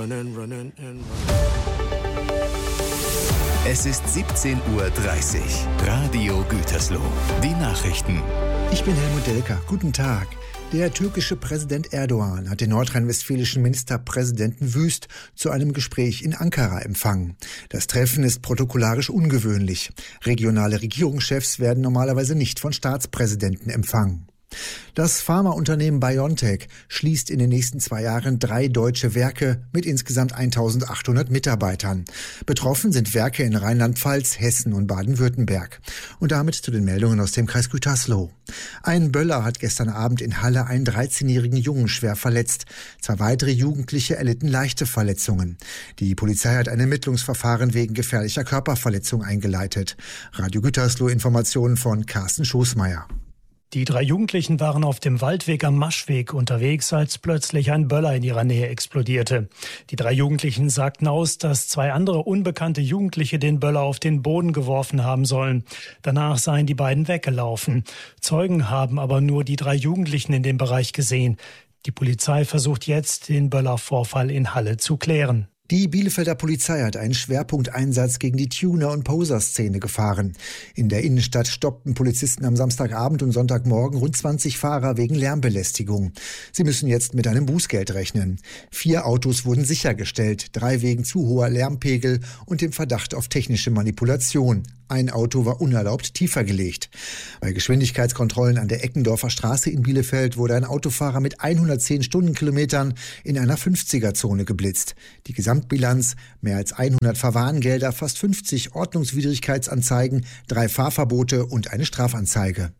Es ist 17:30 Uhr. Radio Gütersloh. Die Nachrichten. Ich bin Helmut Delker. Guten Tag. Der türkische Präsident Erdogan hat den nordrhein-westfälischen Ministerpräsidenten Wüst zu einem Gespräch in Ankara empfangen. Das Treffen ist protokollarisch ungewöhnlich. Regionale Regierungschefs werden normalerweise nicht von Staatspräsidenten empfangen. Das Pharmaunternehmen BioNTech schließt in den nächsten 2 Jahren 3 deutsche Werke mit insgesamt 1.800 Mitarbeitern. Betroffen sind Werke in Rheinland-Pfalz, Hessen und Baden-Württemberg. Und damit zu den Meldungen aus dem Kreis Gütersloh. Ein Böller hat gestern Abend in Halle einen 13-jährigen Jungen schwer verletzt. 2 weitere Jugendliche erlitten leichte Verletzungen. Die Polizei hat ein Ermittlungsverfahren wegen gefährlicher Körperverletzung eingeleitet. Radio Gütersloh, Informationen von Carsten Schoßmeier. Die 3 Jugendlichen waren auf dem Waldweg am Maschweg unterwegs, als plötzlich ein Böller in ihrer Nähe explodierte. Die 3 Jugendlichen sagten aus, dass 2 andere unbekannte Jugendliche den Böller auf den Boden geworfen haben sollen. Danach seien die beiden weggelaufen. Zeugen haben aber nur die 3 Jugendlichen in dem Bereich gesehen. Die Polizei versucht jetzt, den Böllervorfall in Halle zu klären. Die Bielefelder Polizei hat einen Schwerpunkteinsatz gegen die Tuner- und Poser-Szene gefahren. In der Innenstadt stoppten Polizisten am Samstagabend und Sonntagmorgen rund 20 Fahrer wegen Lärmbelästigung. Sie müssen jetzt mit einem Bußgeld rechnen. 4 Autos wurden sichergestellt, 3 wegen zu hoher Lärmpegel und dem Verdacht auf technische Manipulation. Ein Auto war unerlaubt tiefer gelegt. Bei Geschwindigkeitskontrollen an der Eckendorfer Straße in Bielefeld wurde ein Autofahrer mit 110 Stundenkilometern in einer 50er-Zone geblitzt. Die Gesamtbilanz: mehr als 100 Verwarngelder, fast 50 Ordnungswidrigkeitsanzeigen, 3 Fahrverbote und eine Strafanzeige.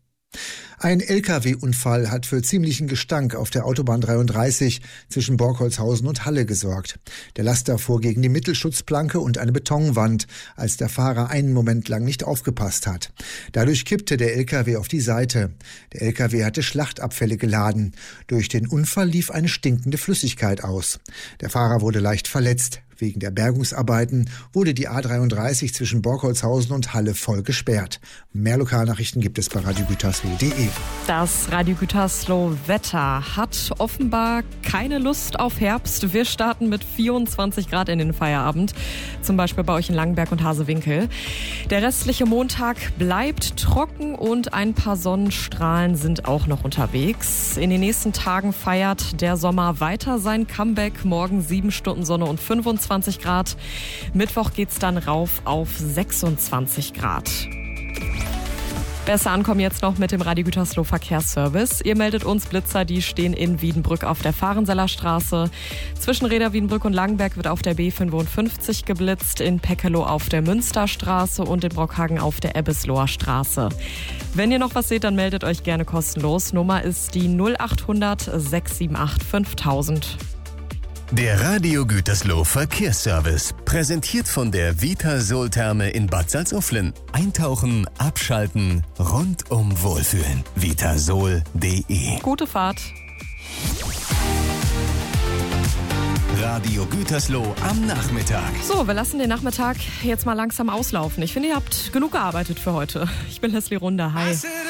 Ein Lkw-Unfall hat für ziemlichen Gestank auf der Autobahn 33 zwischen Borkholzhausen und Halle gesorgt. Der Laster fuhr gegen die Mittelschutzplanke und eine Betonwand, als der Fahrer einen Moment lang nicht aufgepasst hat. Dadurch kippte der Lkw auf die Seite. Der Lkw hatte Schlachtabfälle geladen. Durch den Unfall lief eine stinkende Flüssigkeit aus. Der Fahrer wurde leicht verletzt. Wegen der Bergungsarbeiten wurde die A33 zwischen Borkholzhausen und Halle voll gesperrt. Mehr Lokalnachrichten gibt es bei radiogütersloh.de. Das Radio Gütersloh Wetter hat offenbar keine Lust auf Herbst. Wir starten mit 24 Grad in den Feierabend, zum Beispiel bei euch in Langenberg und Hasewinkel. Der restliche Montag bleibt trocken und ein paar Sonnenstrahlen sind auch noch unterwegs. In den nächsten Tagen feiert der Sommer weiter sein Comeback. Morgen 7 Stunden Sonne und 25 Grad. Mittwoch geht's dann rauf auf 26 Grad. Besser ankommen jetzt noch mit dem Radio Gütersloh Verkehrsservice. Ihr meldet uns Blitzer, die stehen in Wiedenbrück auf der Fahrenseller Straße. Zwischen Reda, Wiedenbrück und Langenberg wird auf der B55 geblitzt, in Peckeloh auf der Münsterstraße und in Brockhagen auf der Ebbesloher Straße. Wenn ihr noch was seht, dann meldet euch gerne kostenlos. Nummer ist die 0800 678 5000. Der Radio Gütersloh Verkehrsservice, präsentiert von der Vitasol-Therme in Bad Salzuflen. Eintauchen, abschalten, rundum wohlfühlen. Vitasol.de. Gute Fahrt. Radio Gütersloh am Nachmittag. So, wir lassen den Nachmittag jetzt mal langsam auslaufen. Ich finde, ihr habt genug gearbeitet für heute. Ich bin Leslie Runder. Hi.